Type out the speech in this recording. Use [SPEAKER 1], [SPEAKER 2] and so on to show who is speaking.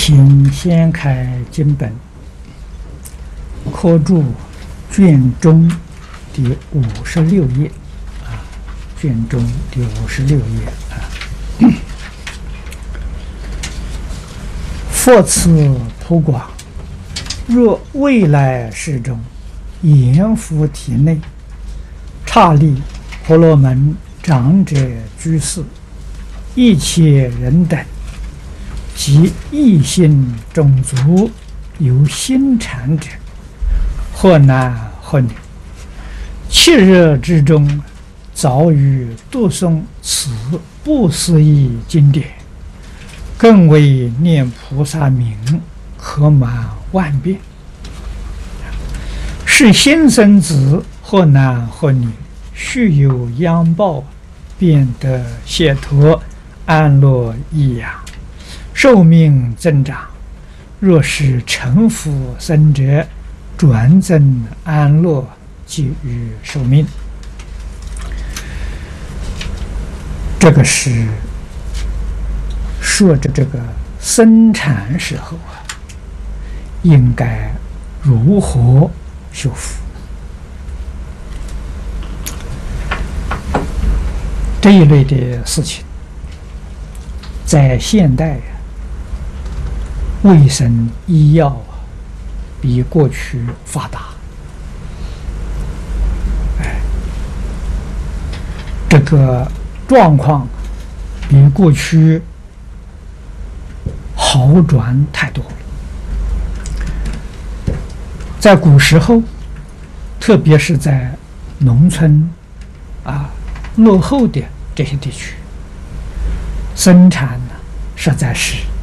[SPEAKER 1] 请先开经本，科注卷中第56页啊，卷中第56页啊。佛此普广，若未来世中，阎浮体内，刹利婆罗门长者居士，一切人等。及异性种族有心禅者，或男或女，7日之中，早于读诵此不思议经典，更为念菩萨名，可满万遍。是新生子，或男或女，须有殃报，便得解脱安乐益养。寿命增长，若是成佛生者，转增安乐，给予寿命。这个是说着这个生产时候啊，应该如何修复。这一类的事情，在现代卫生医药比过去发达，这个状况比过去好转太多了。在古时候，特别是在农村落后的这些地区，生产呢实在是